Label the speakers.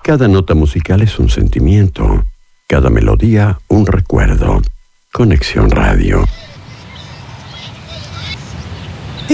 Speaker 1: Cada nota musical es un sentimiento, cada melodía un recuerdo. Conexión Radio.